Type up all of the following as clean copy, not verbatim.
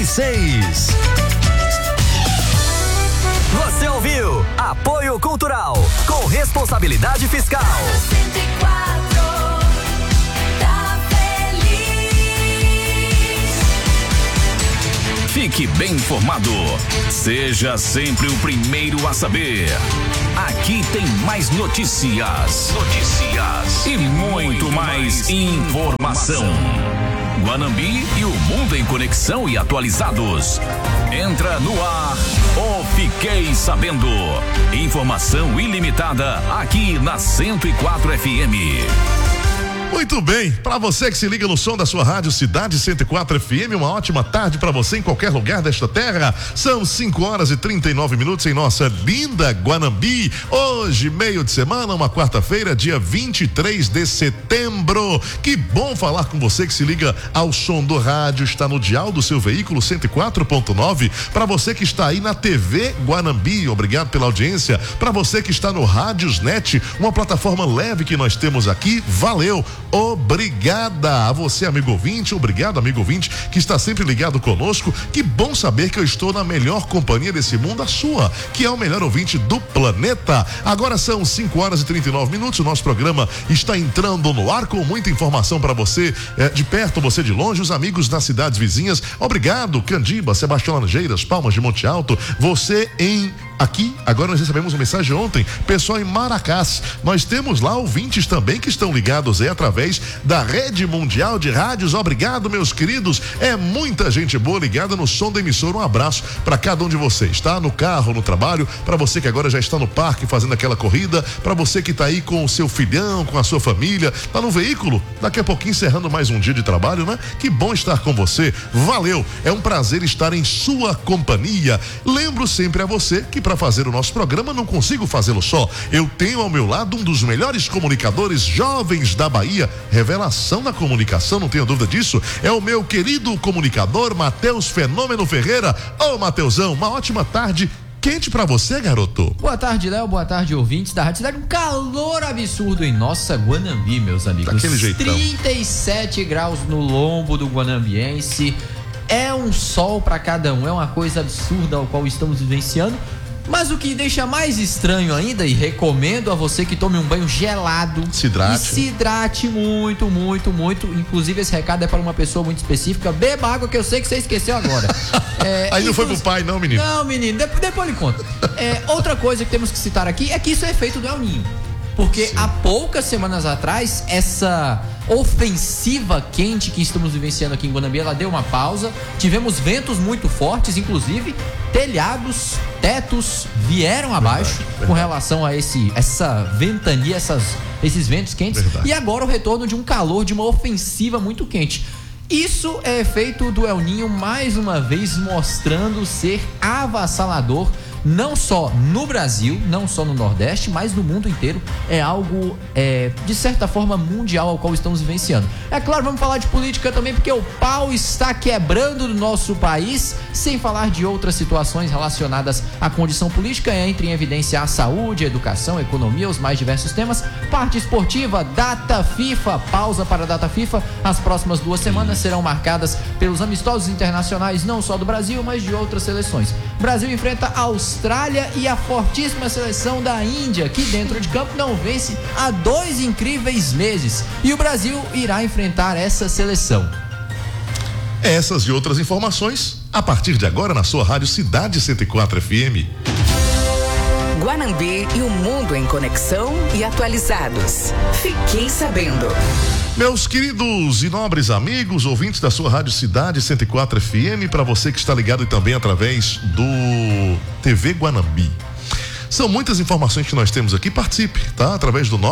6. Você ouviu Apoio Cultural com responsabilidade fiscal. 104 tá feliz. Fique bem informado. Seja sempre o primeiro a saber. Aqui tem mais notícias. E muito mais informação. Guanambi e o mundo em conexão e atualizados. Entra no ar ou Fiquei Sabendo. Informação ilimitada aqui na 104 FM. Muito bem, para você que se liga no som da sua rádio Cidade 104 FM, uma ótima tarde para você em qualquer lugar desta terra. São 5h39 em nossa linda Guanambi. Hoje, meio de semana, uma quarta-feira, dia 23 de setembro. Que bom falar com você que se liga ao som do rádio, está no dial do seu veículo 104.9. Para você que está aí na TV Guanambi, obrigado pela audiência. Para você que está no Rádiosnet, uma plataforma leve que nós temos aqui, valeu. Obrigada a você, amigo ouvinte, obrigado, amigo ouvinte, que está sempre ligado conosco. Que bom saber que eu estou na melhor companhia desse mundo, a sua, que é o melhor ouvinte do planeta. Agora são 5h39, o nosso programa está entrando no ar com muita informação para você, de perto, você de longe, os amigos das cidades vizinhas. Obrigado, Candiba, Sebastião Laranjeiras, Palmas de Monte Alto, você em... Aqui, agora nós recebemos uma mensagem ontem, pessoal em Maracás, nós temos lá ouvintes também que estão ligados aí através da Rede Mundial de Rádios. Obrigado, meus queridos, é muita gente boa ligada no som da emissora. Um abraço para cada um de vocês, tá? No carro, no trabalho, para você que agora já está no parque fazendo aquela corrida, para você que tá aí com o seu filhão, com a sua família, tá no veículo, daqui a pouquinho encerrando mais um dia de trabalho, né? Que bom estar com você, valeu, é um prazer estar em sua companhia. Lembro sempre a você que para fazer o nosso programa não consigo fazê-lo só. Eu tenho ao meu lado um dos melhores comunicadores jovens da Bahia, revelação da comunicação, não tenho dúvida disso. É o meu querido comunicador Matheus Fenômeno Ferreira. Ô Matheusão, uma ótima tarde quente pra você, garoto. Boa tarde, Léo, boa tarde, ouvintes da Rádio Cidade. Um calor absurdo em nossa Guanambi, meus amigos. Daquele jeitão. 37 graus no lombo do guanambiense. É um sol pra cada um, é uma coisa absurda ao qual estamos vivenciando. Mas o que deixa mais estranho ainda, e recomendo a você que tome um banho gelado. Se hidrate. E se hidrate muito, muito, muito. Inclusive, esse recado é para uma pessoa muito específica. Beba água, que eu sei que você esqueceu agora. Aí não foi pro pai, não, menino? Não, menino, depois eu lhe conto. Outra coisa que temos que citar aqui é que isso é efeito do El Ninho. Porque há poucas semanas atrás, essa ofensiva quente que estamos vivenciando aqui em Guanambi, ela deu uma pausa. Tivemos ventos muito fortes, inclusive telhados, tetos vieram abaixo com relação a essa ventania, esses ventos quentes. E agora o retorno de um calor, de uma ofensiva muito quente. Isso é efeito do El Ninho, mais uma vez mostrando ser avassalador, não só no Brasil, não só no Nordeste, mas no mundo inteiro. É algo, de certa forma, mundial ao qual estamos vivenciando. É claro, vamos falar de política também, porque o pau está quebrando no nosso país, sem falar de outras situações relacionadas à condição política. Entre em evidência a saúde, a educação, a economia, os mais diversos temas. Parte esportiva, data FIFA, pausa para a data FIFA. As próximas 2 semanas serão marcadas pelos amistosos internacionais, não só do Brasil, mas de outras seleções. O Brasil enfrenta a Austrália e a fortíssima seleção da Índia, que dentro de campo não vence há 2 incríveis meses. E o Brasil irá enfrentar essa seleção. Essas e outras informações a partir de agora na sua rádio Cidade 104 FM. Guanambi e o mundo em conexão e atualizados. Fiquei sabendo. Meus queridos e nobres amigos, ouvintes da sua rádio Cidade 104 FM, para você que está ligado também através do TV Guanambi. São muitas informações que nós temos aqui, participe, tá? Através do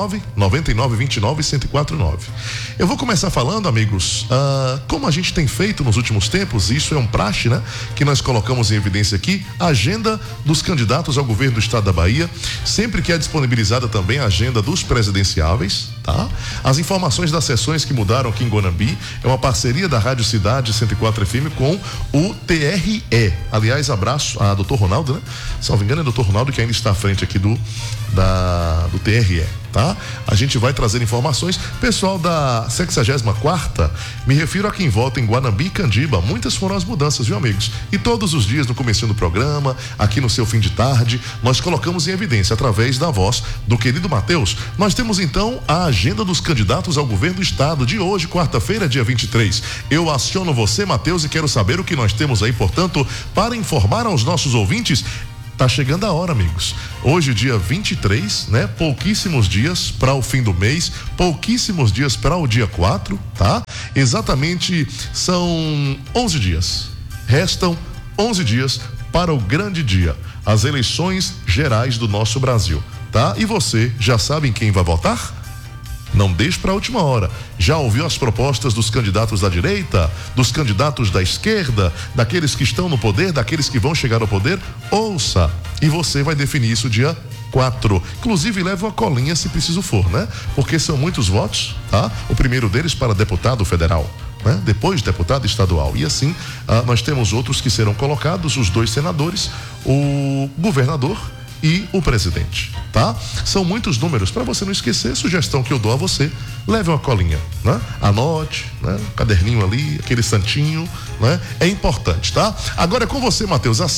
99929-1049. Eu vou começar falando, amigos, como a gente tem feito nos últimos tempos, isso é um praxe, né? Que nós colocamos em evidência aqui, a agenda dos candidatos ao governo do estado da Bahia, sempre que é disponibilizada também a agenda dos presidenciáveis, tá? As informações das sessões que mudaram aqui em Guanambi, é uma parceria da Rádio Cidade 104 FM com o TRE. Aliás, abraço a doutor Ronaldo, né? Salvo engano, é doutor Ronaldo que ainda está à frente aqui do TRE, tá? A gente vai trazer informações. Pessoal da 64ª, me refiro a quem vota em Guanambi e Candiba. Muitas foram as mudanças, viu, amigos? E todos os dias, no comecinho do programa, aqui no seu fim de tarde, nós colocamos em evidência, através da voz do querido Matheus. Nós temos então a agenda dos candidatos ao governo do estado de hoje, quarta-feira, dia 23. Eu aciono você, Matheus, e quero saber o que nós temos aí, portanto, para informar aos nossos ouvintes. Tá chegando a hora, amigos. Hoje, dia 23, né? Pouquíssimos dias para o fim do mês, pouquíssimos dias para o dia 4, tá? Exatamente, são 11 dias. Restam 11 dias para o grande dia, as eleições gerais do nosso Brasil, tá? E você já sabe em quem vai votar? Não deixe para a última hora. Já ouviu as propostas dos candidatos da direita, dos candidatos da esquerda, daqueles que estão no poder, daqueles que vão chegar ao poder? Ouça. E você vai definir isso dia 4. Inclusive, leva uma colinha se preciso for, né? Porque são muitos votos, tá? O primeiro deles para deputado federal, né? Depois deputado estadual. E assim, nós temos outros que serão colocados, os 2 senadores, o governador e o presidente, tá? São muitos números, para você não esquecer. Sugestão que eu dou a você: leve uma colinha, né? Anote, né? Caderninho ali, aquele santinho, né? É importante, tá? Agora é com você, Matheus, às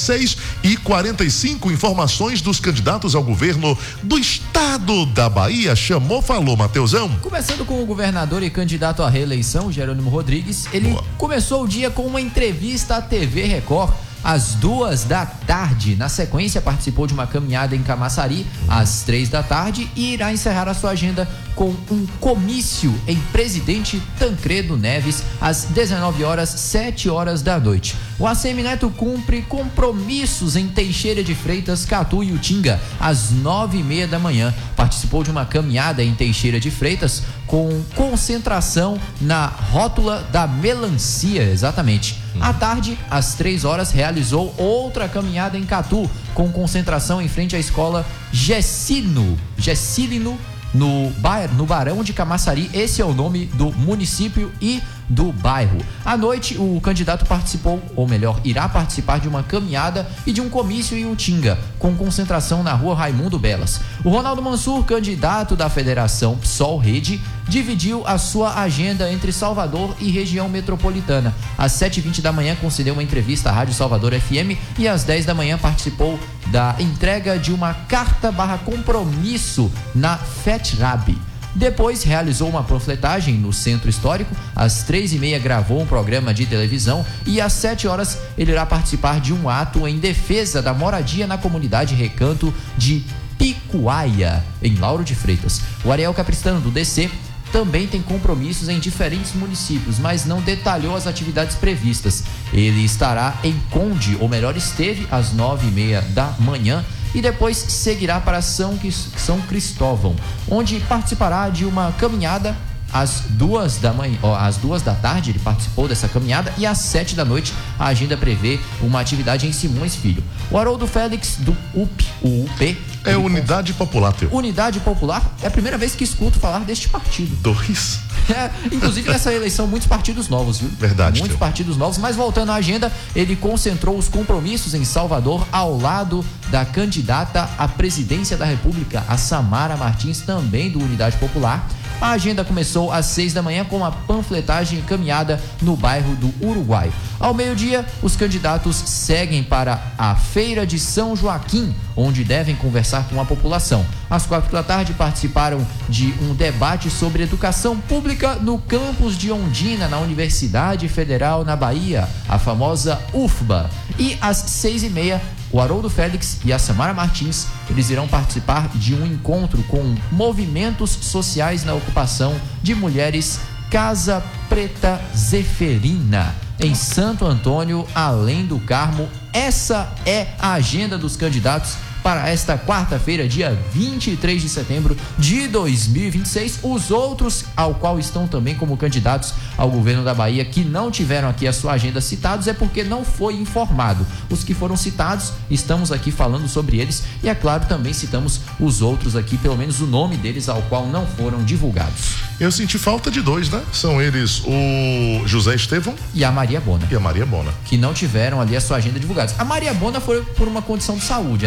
6h45, informações dos candidatos ao governo do estado da Bahia. Chamou, falou, Matheusão. Começando com o governador e candidato à reeleição, Jerônimo Rodrigues. Ele começou o dia com uma entrevista à TV Record, às 14h. Na sequência, participou de uma caminhada em Camaçari às 15h e irá encerrar a sua agenda com um comício em Presidente Tancredo Neves às 19h, 7h da noite. O ACM Neto cumpre compromissos em Teixeira de Freitas, Catu e Utinga às 9h30 da manhã. Participou de uma caminhada em Teixeira de Freitas com concentração na rótula da melancia, exatamente. À tarde, às 3h, realizou outra caminhada em Catu, com concentração em frente à escola Gessílino, no Barão de Camaçari. Esse é o nome do município e do bairro. À noite, o candidato participou, ou melhor, irá participar de uma caminhada e de um comício em Utinga, com concentração na rua Raimundo Belas. O Ronaldo Mansur, candidato da Federação PSOL Rede, dividiu a sua agenda entre Salvador e região metropolitana. Às 7h20 da manhã, concedeu uma entrevista à Rádio Salvador FM e às 10 da manhã participou da entrega de uma carta/compromisso na FETRAB. Depois realizou uma panfletagem no Centro Histórico. Às 3h30 gravou um programa de televisão e às 7h ele irá participar de um ato em defesa da moradia na comunidade Recanto de Picuaia, em Lauro de Freitas. O Ariel Capristano, do DC, também tem compromissos em diferentes municípios, mas não detalhou as atividades previstas. Ele estará em Conde, ou melhor, esteve às 9h30 da manhã, e depois seguirá para São Cristóvão, onde participará de uma caminhada às 2h. Ele participou dessa caminhada e às 7 da noite a agenda prevê uma atividade em Simões Filho. O Haroldo Félix, do UP. É Unidade Popular, teu. Unidade Popular, é a primeira vez que escuto falar deste partido. 2? Inclusive nessa eleição, muitos partidos novos, viu? Verdade. Muitos partidos novos, mas voltando à agenda, ele concentrou os compromissos em Salvador ao lado da candidata à presidência da República, a Samara Martins, também do Unidade Popular. A agenda começou às 6 da manhã com uma panfletagem caminhada no bairro do Uruguai. Ao meio-dia, os candidatos seguem para a Feira de São Joaquim, onde devem conversar com a população. Às 4 da tarde, participaram de um debate sobre educação pública no campus de Ondina, na Universidade Federal na Bahia, a famosa UFBA. E às 6h30, o Haroldo Félix e a Samara Martins, eles irão participar de um encontro com movimentos sociais na ocupação de mulheres Casa Preta Zeferina, em Santo Antônio, além do Carmo. Essa é a agenda dos candidatos para esta quarta-feira, dia 23 de setembro de 2026. Os outros, ao qual estão também como candidatos ao governo da Bahia, que não tiveram aqui a sua agenda citados, é porque não foi informado. Os que foram citados, estamos aqui falando sobre eles e, é claro, também citamos os outros aqui, pelo menos o nome deles, ao qual não foram divulgados. Eu senti falta de 2, né? São eles o José Estevão e a Maria Bona. E a Maria Bona. Que não tiveram ali a sua agenda divulgada. A Maria Bona foi por uma condição de saúde, ela já está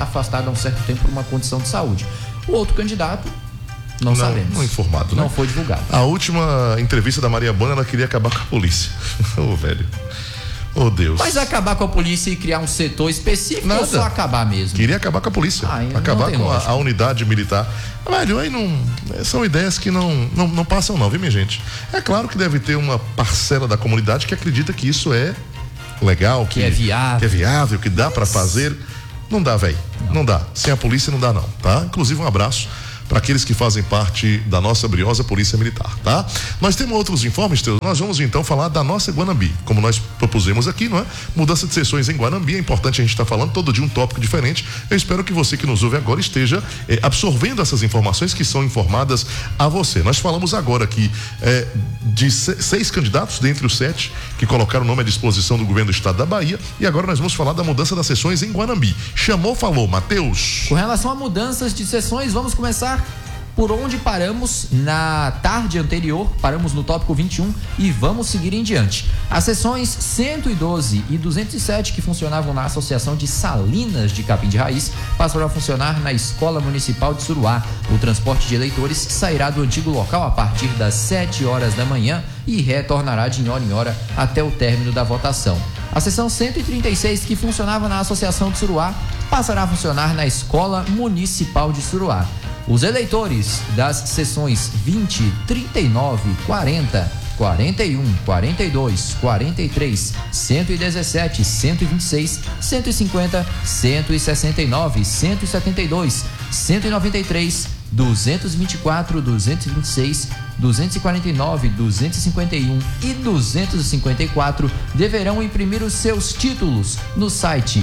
afastado há um certo tempo por uma condição de saúde. O outro candidato, não sabemos. Não informado, né? Não foi divulgado. A última entrevista da Maria Bona, ela queria acabar com a polícia. Ô, velho. Ô, Deus. Mas acabar com a polícia e criar um setor específico Nada. ou só acabar mesmo? Queria acabar com a polícia. Acabar com a unidade militar. Velho, aí não. São ideias que não passam, não, viu, minha gente? É claro que deve ter uma parcela da comunidade que acredita que isso é legal, que é viável, que dá pra fazer. Não dá, velho. Não dá. Sem a polícia não dá, não, tá? Inclusive, um abraço para aqueles que fazem parte da nossa briosa Polícia Militar, tá? Nós temos outros informes, Teus. Nós vamos então falar da nossa Guanambi, como nós propusemos aqui, não é? Mudança de sessões em Guanambi, é importante a gente estar falando todo dia um tópico diferente. Eu espero que você que nos ouve agora esteja absorvendo essas informações que são informadas a você. Nós falamos agora aqui de 6 candidatos, dentre os 7 que colocaram o nome à disposição do governo do estado da Bahia, e agora nós vamos falar da mudança das sessões em Guanambi. Chamou, falou, Matheus. Com relação a mudanças de sessões, vamos começar por onde paramos na tarde anterior, paramos no tópico 21 e vamos seguir em diante. As sessões 112 e 207 que funcionavam na Associação de Salinas de Capim de Raiz passaram a funcionar na Escola Municipal de Suruá. O transporte de eleitores sairá do antigo local a partir das 7 horas da manhã e retornará de hora em hora até o término da votação. A sessão 136, que funcionava na Associação de Suruá, passará a funcionar na Escola Municipal de Suruá. Os eleitores das sessões 20, 39, 40, 41, 42, 43, 117, 126, 150, 169, 172, 193, 224, 226, 249, 251 e 254 deverão imprimir os seus títulos no site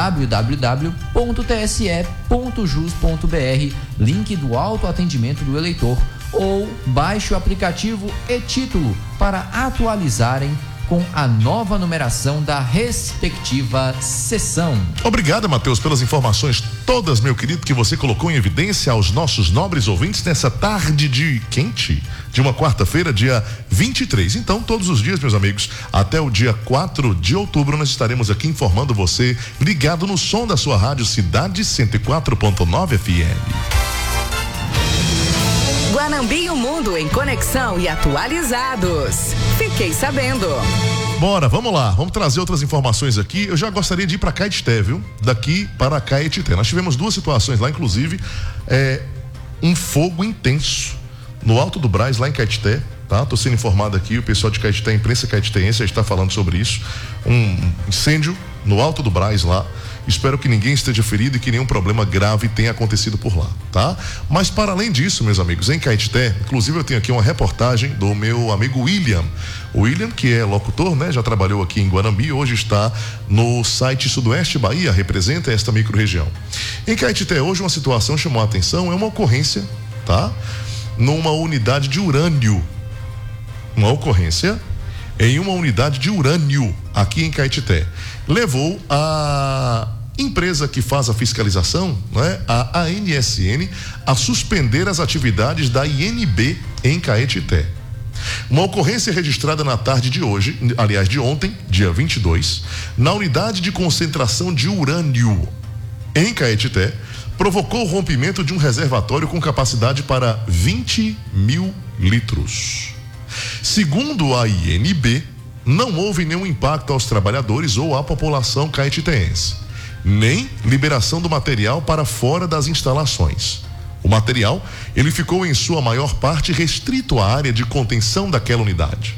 www.tse.jus.br, link do autoatendimento do eleitor, ou baixe o aplicativo e-título para atualizarem com a nova numeração da respectiva sessão. Obrigado, Matheus, pelas informações todas, meu querido, que você colocou em evidência aos nossos nobres ouvintes nessa tarde de quente, de uma quarta-feira, dia 23. Então, todos os dias, meus amigos, até o dia 4 de outubro, nós estaremos aqui informando você, ligado no som da sua rádio Cidade 104.9 FM. Guanambi e o mundo em conexão e atualizados. Fiquei sabendo. Bora, vamos lá, vamos trazer outras informações aqui. Eu já gostaria de ir para Caetité, viu? Daqui para Caetité. Nós tivemos 2 situações lá, inclusive, um fogo intenso no Alto do Brás, lá em Caetité, tá? Tô sendo informado aqui, o pessoal de Caetité, a imprensa caetitense está falando sobre isso. Um incêndio no Alto do Brás lá. Espero que ninguém esteja ferido e que nenhum problema grave tenha acontecido por lá, tá? Mas para além disso, meus amigos, em Caetité, inclusive eu tenho aqui uma reportagem do meu amigo William. O William, que é locutor, né? Já trabalhou aqui em Guanambi, hoje está no site Sudoeste Bahia, representa esta micro-região. Em Caetité, hoje uma situação chamou a atenção, é uma ocorrência, tá? Numa unidade de urânio. Uma ocorrência em uma unidade de urânio aqui em Caetité. Levou a empresa que faz a fiscalização, né, a ANSN, a suspender as atividades da INB em Caetité. Uma ocorrência registrada na tarde de hoje, aliás, de ontem, dia 22, na unidade de concentração de urânio em Caetité, provocou o rompimento de um reservatório com capacidade para 20 mil litros. Segundo a INB, não houve nenhum impacto aos trabalhadores ou à população caetitense, nem liberação do material para fora das instalações. O material, ele ficou em sua maior parte restrito à área de contenção daquela unidade.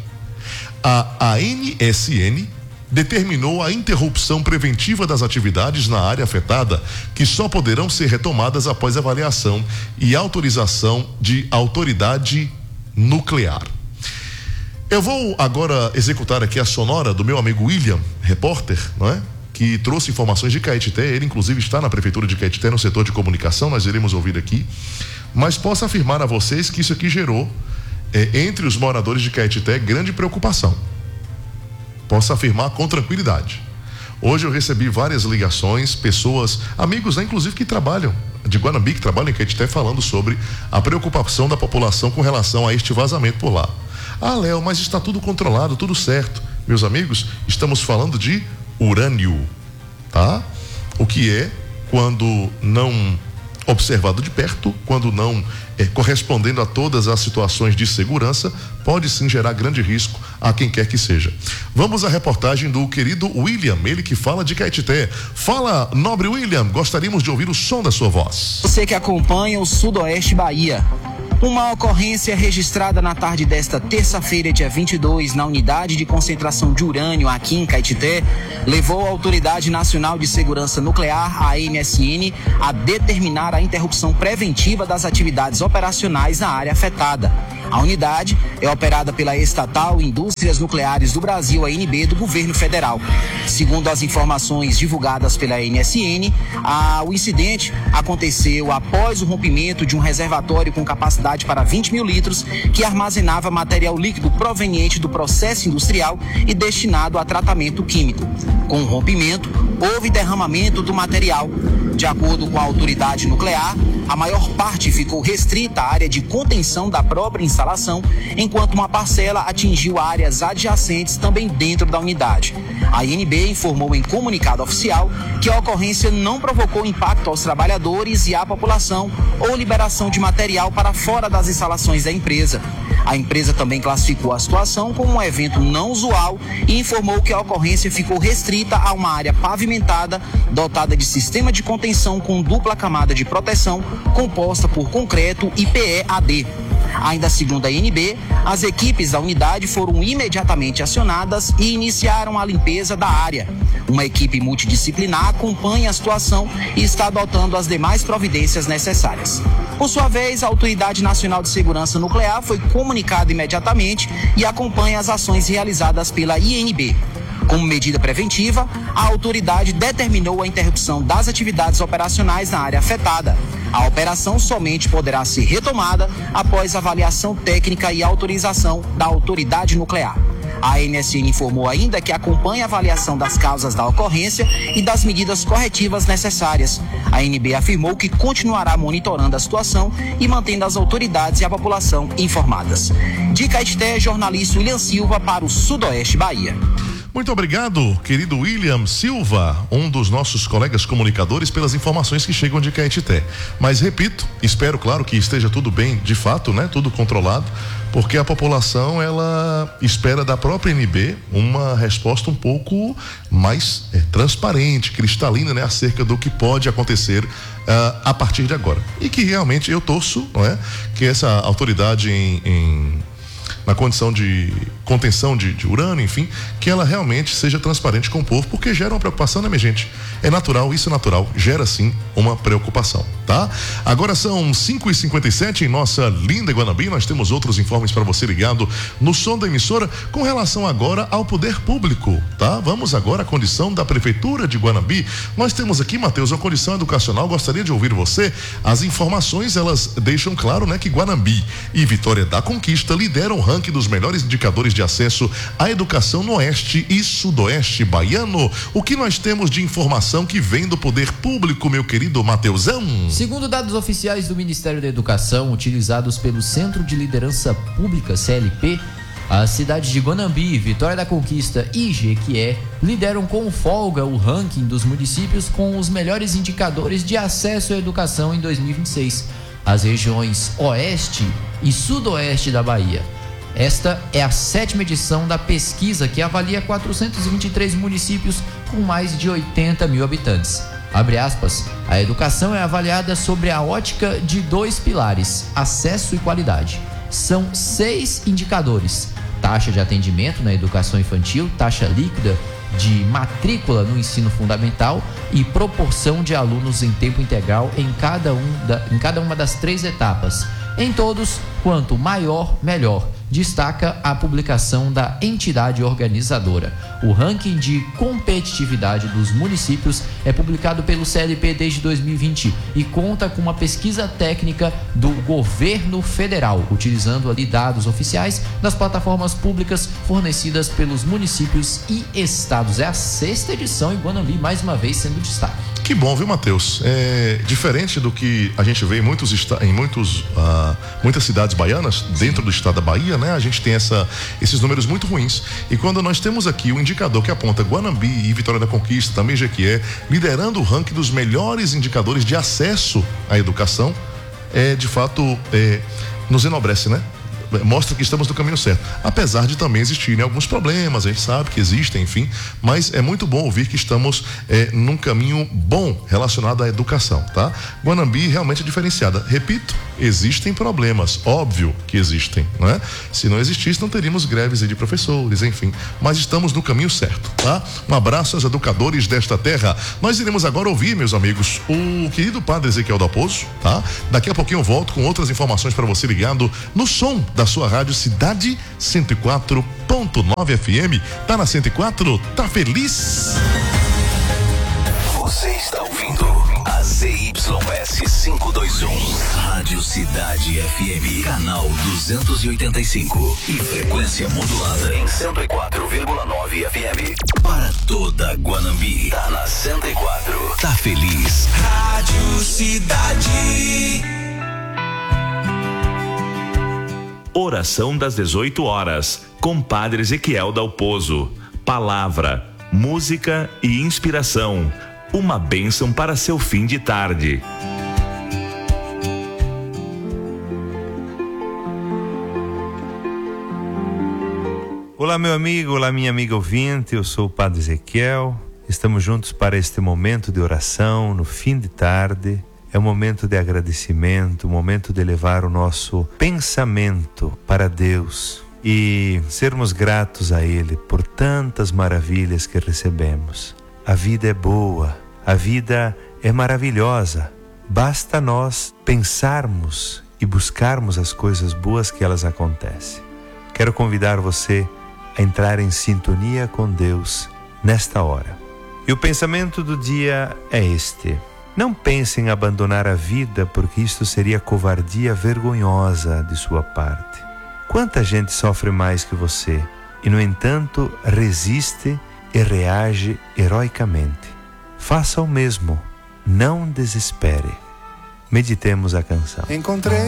A ANSN determinou a interrupção preventiva das atividades na área afetada, que só poderão ser retomadas após avaliação e autorização de autoridade nuclear. Eu vou agora executar aqui a sonora do meu amigo William, repórter, não é? Que trouxe informações de Caetité. Ele inclusive está na prefeitura de Caetité, no setor de comunicação, nós iremos ouvir aqui. Mas posso afirmar a vocês que isso aqui gerou, entre os moradores de Caetité, grande preocupação. Posso afirmar com tranquilidade. Hoje eu recebi várias ligações, pessoas, amigos, né, inclusive que trabalham, de Guanambi, que trabalham em Caetité, falando sobre a preocupação da população com relação a este vazamento por lá. Ah, Léo, mas está tudo controlado, tudo certo. Meus amigos, estamos falando de urânio, tá? O que é quando não observado de perto, quando não correspondendo a todas as situações de segurança, pode sim gerar grande risco a quem quer que seja. Vamos à reportagem do querido William, ele que fala de Caetité. Fala, nobre William, gostaríamos de ouvir o som da sua voz. Você que acompanha o Sudoeste Bahia. Uma ocorrência registrada na tarde desta terça-feira, dia 22, na unidade de concentração de urânio aqui em Caetité, levou a Autoridade Nacional de Segurança Nuclear, a ANSN, a determinar a interrupção preventiva das atividades operacionais na área afetada. A unidade é operada pela estatal Indústrias Nucleares do Brasil, ANB, do governo federal. Segundo as informações divulgadas pela ANSN, o incidente aconteceu após o rompimento de um reservatório com capacidade para 20 mil litros, que armazenava material líquido proveniente do processo industrial e destinado a tratamento químico. Com o rompimento, houve derramamento do material. De acordo com a autoridade nuclear, a maior parte ficou restrita à área de contenção da própria instalação, enquanto uma parcela atingiu áreas adjacentes também dentro da unidade. A INB informou em comunicado oficial que a ocorrência não provocou impacto aos trabalhadores e à população ou liberação de material para fora das instalações da empresa. A empresa também classificou a situação como um evento não usual e informou que a ocorrência ficou restrita a uma área pavimentada, dotada de sistema de contenção com dupla camada de proteção, composta por concreto e PEAD. Ainda segundo a INB, as equipes da unidade foram imediatamente acionadas e iniciaram a limpeza da área. Uma equipe multidisciplinar acompanha a situação e está adotando as demais providências necessárias. Por sua vez, a Autoridade Nacional de Segurança Nuclear foi comunicada imediatamente e acompanha as ações realizadas pela INB. Como medida preventiva, a autoridade determinou a interrupção das atividades operacionais na área afetada. A operação somente poderá ser retomada após avaliação técnica e autorização da autoridade nuclear. A ANSN informou ainda que acompanha a avaliação das causas da ocorrência e das medidas corretivas necessárias. A ANB afirmou que continuará monitorando a situação e mantendo as autoridades e a população informadas. De Caetité, jornalista William Silva para o Sudoeste Bahia. Muito obrigado, querido William Silva, um dos nossos colegas comunicadores, pelas informações que chegam de Caetité. Mas repito, espero, claro, que esteja tudo bem, de fato, né? Tudo controlado, porque a população, ela espera da própria ANB uma resposta um pouco mais transparente, cristalina, né? Acerca do que pode acontecer a partir de agora. E que realmente eu torço, não é? Que essa autoridade na condição de contenção de urânio, enfim, que ela realmente seja transparente com o povo, porque gera uma preocupação, né, minha gente? É natural, isso é natural, gera sim uma preocupação, tá? Agora são 5h57 em nossa linda Guanambi, nós temos outros informes para você ligado no som da emissora com relação agora ao poder público, tá? Vamos agora à condição da Prefeitura de Guanambi. Nós temos aqui, Matheus, uma condição educacional, gostaria de ouvir você. As informações, elas deixam claro, né, que Guanambi e Vitória da Conquista lideram o ranking dos melhores indicadores de acesso à educação no Oeste e Sudoeste baiano. O que nós temos de informação que vem do poder público, meu querido Mateusão? Segundo dados oficiais do Ministério da Educação, utilizados pelo Centro de Liderança Pública, CLP, as cidades de Guanambi, Vitória da Conquista e Jequié lideram com folga o ranking dos municípios com os melhores indicadores de acesso à educação em 2026. As regiões Oeste e Sudoeste da Bahia. Esta é a 7ª edição da pesquisa que avalia 423 municípios com mais de 80 mil habitantes. Abre aspas, a educação é avaliada sobre a ótica de 2 pilares, acesso e qualidade. São 6 indicadores: taxa de atendimento na educação infantil, taxa líquida de matrícula no ensino fundamental e proporção de alunos em tempo integral em cada uma das 3 etapas. Em todos, quanto maior, melhor. Destaca a publicação da entidade organizadora. O ranking de competitividade dos municípios é publicado pelo CLP desde 2020 e conta com uma pesquisa técnica do governo federal, utilizando ali dados oficiais das plataformas públicas fornecidas pelos municípios e estados. É a 6ª edição em Guanambi, mais uma vez sendo destaque. Que bom, viu, Matheus? É diferente do que a gente vê em muitas cidades baianas, dentro do estado da Bahia, né? A gente tem esses números muito ruins. E quando nós temos aqui o indicador que aponta Guanambi e Vitória da Conquista, também Jequié, liderando o ranking dos melhores indicadores de acesso à educação, de fato, nos enobrece, né? Mostra que estamos no caminho certo, apesar de também existirem alguns problemas, a gente sabe que existem, enfim, mas é muito bom ouvir que estamos num caminho bom relacionado à educação, tá? Guanambi realmente é diferenciada. Repito, existem problemas, óbvio que existem, não é? Se não existisse, não teríamos greves de professores, enfim, mas estamos no caminho certo, tá? Um abraço aos educadores desta terra. Nós iremos agora ouvir, meus amigos, o querido padre Ezequiel Dalpozo, tá? Daqui a pouquinho eu volto com outras informações para você ligado no som da sua rádio Cidade 104.9 FM. Tá na 104? Tá feliz? Você está ouvindo a ZYS 521, Rádio Cidade FM, canal 285 e frequência modulada em 104,9 FM. Para toda Guanambi, tá na 104. Tá feliz? Rádio Cidade. Oração das 18 horas, com Padre Ezequiel Dalpozo. Palavra, música e inspiração. Uma bênção para seu fim de tarde. Olá, meu amigo, olá, minha amiga ouvinte, eu sou o Padre Ezequiel. Estamos juntos para este momento de oração no fim de tarde. É um momento de agradecimento, um momento de levar o nosso pensamento para Deus e sermos gratos a Ele por tantas maravilhas que recebemos. A vida é boa, a vida é maravilhosa. Basta nós pensarmos e buscarmos as coisas boas que elas acontecem. Quero convidar você a entrar em sintonia com Deus nesta hora. E o pensamento do dia é este: não pense em abandonar a vida, porque isto seria covardia vergonhosa de sua parte. Quanta gente sofre mais que você e, no entanto, resiste e reage heroicamente. Faça o mesmo, não desespere. Meditemos a canção. Encontrei